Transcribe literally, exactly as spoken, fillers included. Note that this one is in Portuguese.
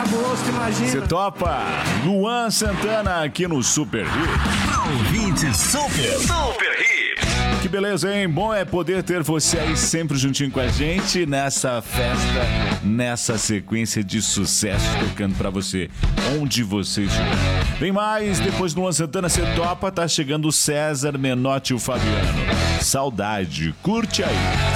gosto, imagina. Você topa? Luan Santana aqui no Super Hit. Ouvinte Super, Super Hit. Que beleza, hein? Bom é poder ter você aí sempre juntinho com a gente nessa festa, nessa sequência de sucesso tocando pra você, onde você estiver. Vem mais, depois do Luan Santana, você topa, tá chegando o César Menotti e o Fabiano. Saudade, curte aí.